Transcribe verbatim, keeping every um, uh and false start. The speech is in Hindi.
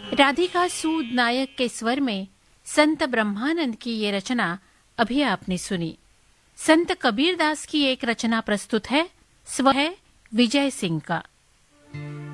राधिका सूद नायक के स्वर में संत ब्रह्मानंद की ये रचना अभी आपने सुनी। संत कबीरदास की एक रचना प्रस्तुत है, स्वर है विजय सिंह का।